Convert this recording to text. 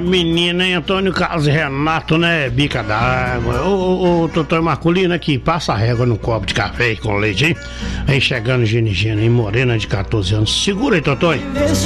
menina, hein? Antônio Carlos e Renato, né? Bica d'água. Ô, doutor Marculino aqui, passa a régua no copo de café com leite, hein? Aí chegando Gini, hein? Morena de 14 anos. Segura aí, doutor.